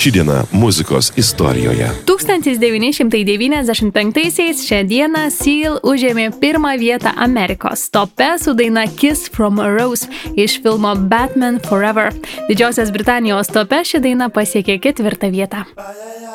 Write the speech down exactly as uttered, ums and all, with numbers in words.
Ši diena muzikos istorijoje. tūkstantis devyni šimtai devyniasdešimt penktaisiais šią dieną Seal užėmė pirmą vietą Amerikos tope su daina Kiss from a Rose iš filmo Batman Forever. Didžiosios Britanijos tope ši daina pasiekė ketvirtą vietą.